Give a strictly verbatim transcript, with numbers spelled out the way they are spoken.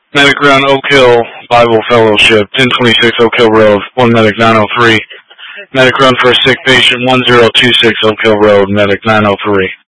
Medic Run Oak Hill Bible Fellowship, ten twenty-six Oak Hill Road, one Medic nine oh three. Medic Run for a sick patient, one zero two six Oak Hill Road, Medic nine oh three.